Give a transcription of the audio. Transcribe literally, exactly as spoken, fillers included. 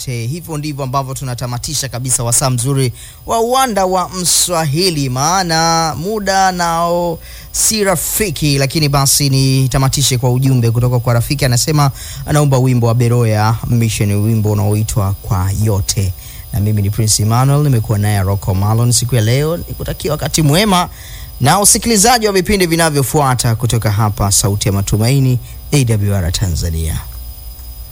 yote. Hivyo ndivyo ambavyo tunatamatisha kabisa wasaa mzuri wa Uwanda wa Mswahili, maana muda nao si rafiki, lakini basi ni tamatishe kwa ujumbe kutoka kwa rafiki. Anasema anaomba wimbo wa Beroya Mission, wimbo unaoitwa Kwa Yote. Na mimi ni Prince Emmanuel, nimekuwa naye Rocco Malon siku ya leo. Nikutakia wakati mwema na usikilizaji wa vipindi vinavyofuata kutoka hapa Sauti ya Matumaini A W R Tanzania.